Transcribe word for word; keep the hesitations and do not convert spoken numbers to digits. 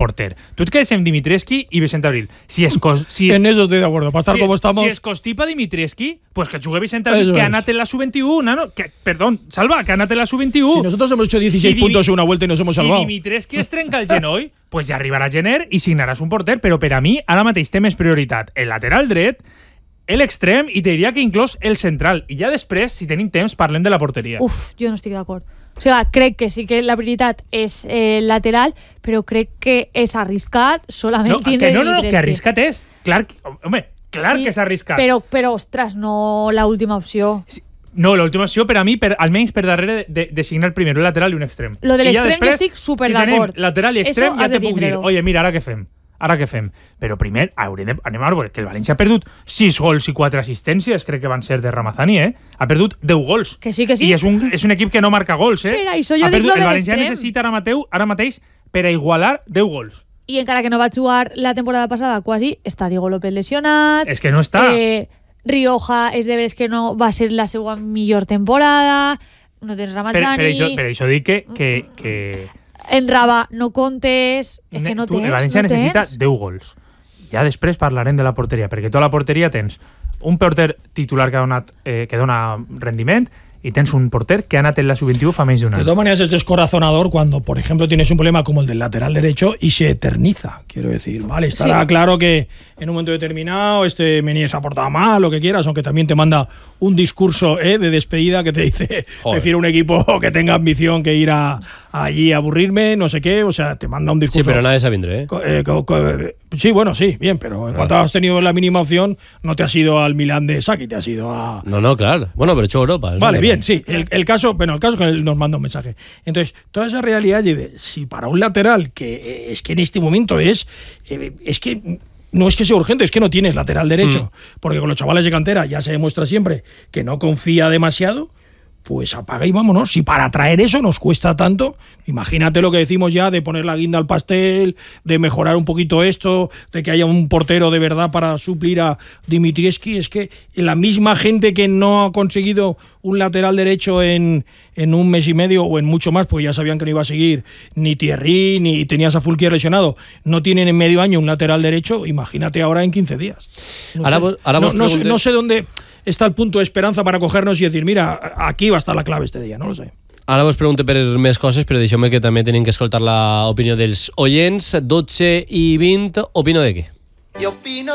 porter. Tu et quedes amb Dimitrescu i Vicent Abril. Si es cos, si, en eso estoy de acuerdo. Para estar si, como estamos. Si es costipa Dimitrescu, pues que jugue Vicent Abril, Eso que es. ha anat en la sub veintiuno, ¿no? Que, perdón, Salva, que ha anat en la sub veintiuno. Si nosotros hemos hecho dieciséis Si puntos Dimi- en una vuelta y nos hemos si salvado. Si Dimitrescu es trenca el genoll, pues ja arribarà gener i signaràs un porter, però per a mi ara mateix té més prioritat el lateral dret, l'extrem i te diria que inclús el central. I ja després, si tenim temps, parlem de la porteria. Uf, jo no estic d'acord. O sigui, crec que sí que la prioritat és eh, lateral, però crec que és arriscat solament no, tindre que no, no, no, Dimitrescu. que arriscat és. Clar, que- home, clar Sí, que és arriscat. Però, però, ostres, no l'última opció. Sí. No, l'última opció per a mi, per, almenys per darrere de, de signar primero un lateral i un extrem. Lo de I ja l'extrem després, jo estic super si d'acord. tenim lateral i extrem, Eso ja has te de puc dir, tindre-ho. oye, mira, ara què fem? Ara què fem? Però primer haurem de, anem a veure que el València ha perdut sis gols i quatre assistències, crec que van ser de Ramazani, eh? Ha perdut deu gols. Que sí, que sí. I és un, és un equip que no marca gols, eh? Per això jo ha dic perdut, lo el de València l'extrem. necessita ara, Mateu, ara mateix per a igualar deu gols. I encara que no va jugar la temporada passada, quasi, està Diego López lesionat. És que no està. Eh, Rioja és de veres que no va ser la seva millor temporada. No tens Per, Ramazani. per, això, per això dic que... que, que En Raba no comptes. És que no tu, tens. el València no necessita tens. deu gols. Ja després parlarem de la porteria, perquè tu a la porteria tens un porter titular que, ha donat, eh, que dona rendiment y tens un porter que ha anat en la sub veintiuno fa més d'un De any. todas maneras es descorazonador cuando, por ejemplo, tienes un problema como el del lateral derecho y se eterniza. Quiero decir, vale, estará Sí. claro que en un momento determinado este Meníes ha portado mal, lo que quieras, aunque también te manda un discurso eh, de despedida que te dice, Joder. prefiero un equipo que tenga ambición que ir a, allí a aburrirme, no sé qué, o sea, te manda un Sí, discurso. pero nadie se vindré, ¿eh? Co- eh, co- co- sí, bueno, sí, bien, pero en cuanto has tenido la mínima opción, no te has ido al Milán de Saki, te has ido a, No, no, claro. Bueno, pero he hecho Europa. eso Vale, no- bien, sí. El, el caso, bueno, el caso es que él nos manda un mensaje. Entonces, toda esa realidad y de si para un lateral que eh, es que en este momento es eh, es que no es que sea urgente, es que no tienes lateral derecho, porque con los chavales de cantera ya se demuestra siempre que no confía demasiado. Pues apaga y vámonos. Si para traer eso nos cuesta tanto, imagínate lo que decimos ya de poner la guinda al pastel, de mejorar un poquito esto, de que haya un portero de verdad para suplir a Dimitrievski. Es que la misma gente que no ha conseguido un lateral derecho en, en un mes y medio o en mucho más, pues ya sabían que no iba a seguir ni Thierry, ni tenías a Fulquier lesionado, no tienen en medio año un lateral derecho, imagínate ahora en quince días. No Ahora sé. vos- ahora no, vos no sé, pregunté- no sé dónde está el punto de esperanza para cogernos y decir, mira, aquí va a estar la clave este día, no lo sé. Ara vos pregunto per més coses, però deixeu-me que també tenim que escoltar l'opinió dels oients. dotze i vint, opino de què? Yo opino